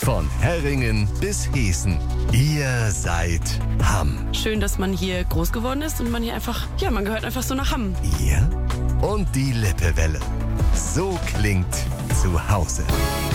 Von Herringen bis Heßen. Ihr seid Hamm. Schön, dass man hier groß geworden ist und man hier einfach, man gehört einfach so nach Hamm. Ihr und die Lippewelle. So klingt Zuhause.